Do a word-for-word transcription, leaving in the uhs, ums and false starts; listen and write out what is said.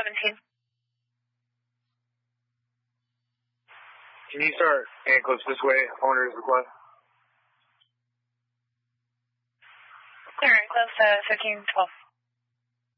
seventeen. Can you start hand clips this way? Owner's request. Alright, close to fifteen twelve.